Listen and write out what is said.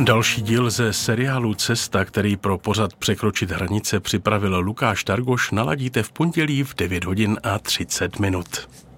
Další díl ze seriálu Cesta, který pro pořad Překročit hranice připravil Lukáš Targoš, naladíte v pondělí v 9 hodin a 30 minut.